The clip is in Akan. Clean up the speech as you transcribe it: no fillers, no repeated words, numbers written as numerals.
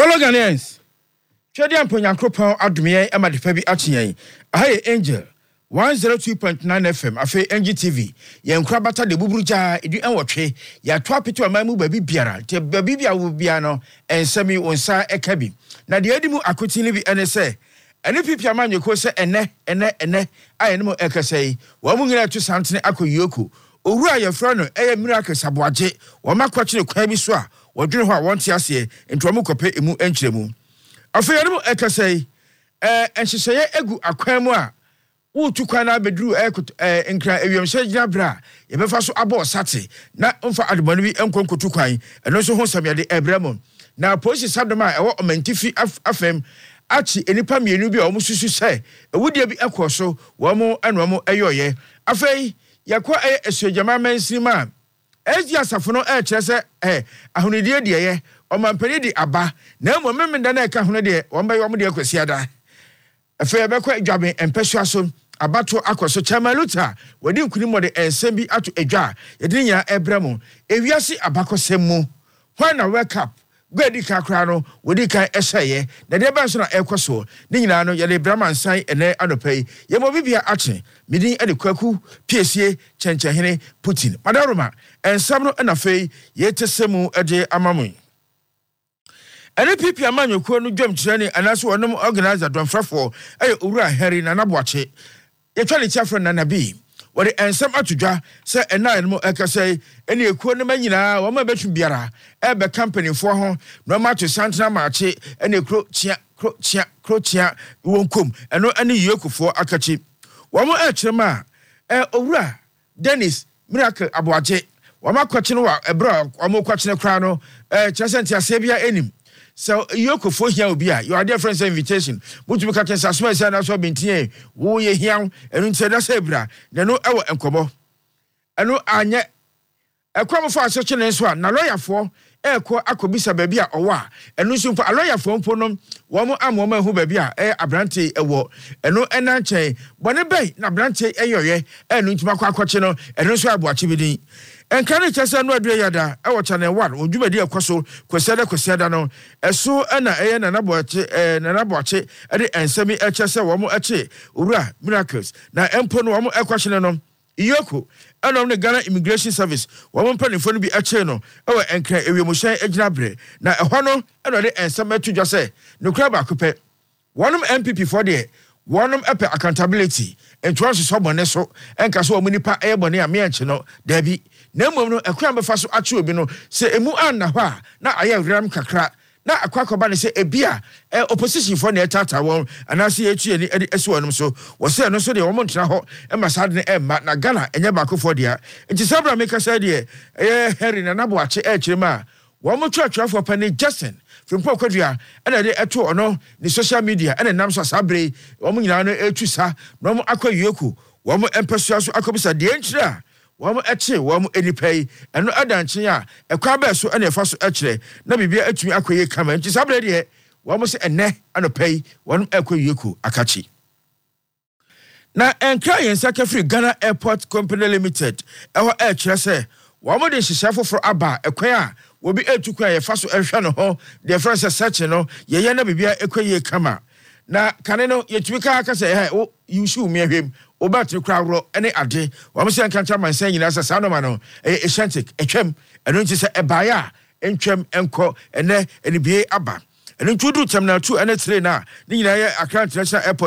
Fellow Ghanaians, Chadian Ponyankropon Adumie Emadifabi Achiyen, Aye Angel, 102.9 FM, Afe NGTV, Yankrabata de Bubuja, Edu Enwatwe, ya twapitu amamu baby biara, te baby bia wo biano, and semi onsa ekabi. Na de edimu akotini bi NSA, ene pipia man yeko se ene, aye nemo ekasei, wamu ngina tu santene ako yoku, owura ye frano, miracle saboaje, wama kwachine kwa biso a, wadwene ho a wonte ase, ento wamu kope emu enkyeremu. Afe nemo ekasei, enhyehyeye egu akwan mu a, Utu kwana bedru enkra ewiemse gina bra yebefa so abo sate na mfa adebonu bi enkonkotu kwan eno so ho samiade ebremon na police sadoma ewo omantifi afem achi enipa mienu bi a omususu se ewudie bi ekoso wo mo eno mo eyoye afei yakwa esuegyama mansima ezi asafo no kire se ahonidie de ye omampani di aba na mmemmenda na eka hono de wo mbaye wo de akwasiada afei ebekwa adwabe empesua abato akoso chamaluta wadi nkunimo de ensembi ato edwa yedi nya ebremu ewiase abakosemu when na wake up gwedi kakra no wadi kan ehye na de ba so na ekoso ni nyina no yede brama nsan ene anopai yemo bibia ache midin ede kwaku piesie chenchehene Putin madaroma ensam no na fei yetesemu ede amamu ene pipi amanyoko no dwam kirani anaso wonom organizer donfrafo owura heri na naboache yetwale chiafro na nabi wode ensam atodwa se ena no ekasai ene ekuo no manyina wo ma betu biara ebe company fo ho no ma to santana maache ene krochia wonkom eno ene yekufo akachi wo mo ekirema owura Dennis Miracle aboaje wo ma kwache no wa ebro wo mo kwache no kra no chesenti asebia enim. So yoko for here obi a your dear friends invitation mutu be catch asma say na so bentie wo ye hian enu nse da sebra de no ewo enkobo enu anye ekwam for asoche ne so a na lawyer for akobisa baby a owo a enu so for lawyer for mpo no wo mo amoma hu baby a abrante ewo enu enanche bone bei na abrante eyoye enu ntuma kwa akwache no enu so aboache bidin enkane chese no adwe yada ewo channel 1 onjumadi ekoso kwesiada no eso na na naboache ede ensemi echese wo mo eche owura Miracles na empo no wo mo ekwahye no iyoko enom ne Ghana Immigration Service wo mo mpanifo no bi eche no ewo enkra ewiemohyan egina bre na ehwo no eno de ensem atudwa se nokura ba kopɛ wonom MPP for de wonom epe accountability entwanso so bone so enka so wo nipa eyebone a me enche no dabi na mmom no akwa befa so ache obi no se emu anna ho a na aye wram kakra na akwakoba ne se ebia opposition for na etata won anase etu ani ede esuwanum so wo se no so de wo montena ho emasade ne emma na Ghana enye bakofo dia nti sabra meka say de Henry na naboache ekirema wo mo twatwafo pani Justin Frimpo Kwadua ena de eto ono ni social media ena nam so sabre wo mo nyina no etu sa no mo akwayeku wo mo empesua so akobisa de enkyira wamo eche wamo enipai eno adanche a ekwa ba so ena efa so ekire na bibia atumi akoye kama nti sabre de wamo se enne anopai wonu akoyeku akachi na enkra yensa kafri Ghana Airport Company Limited eho ekire se wamo de hyehyafo for aba ekwan a wobi etukwa yefa so ehwe no ho de France search no ye na bibia akoye kama na kane no yetumi ka aka se o yushu miahwem obatri krawro ene ade wo me se nkancha mansan nyina sa no ma no eshantic etwem eno nti se ebaya entwem enko ene bie aba eno ntudu terminal 2 ene 3 na ni nyina ye Accra International Airport